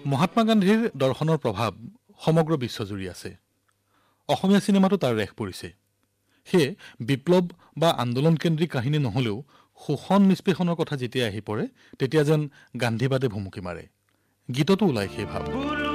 মহাত্মা গান্ধীৰ দৰ্শনৰ প্ৰভাৱ সমগ্ৰ বিশ্বজুৰি আছে। অসমীয়া চিনেমাতো তাৰ ৰেশ পৰিছে। সেয়ে বিপ্লৱ বা আন্দোলনকেন্দ্ৰিক কাহিনী নহলেও শোষণ নিষ্পেষণৰ কথা যেতিয়া আহি পৰে তেতিয়া যেন গান্ধীবাদে ভুমুকি মাৰে। গীততো ওলাই সেই ভাৱ।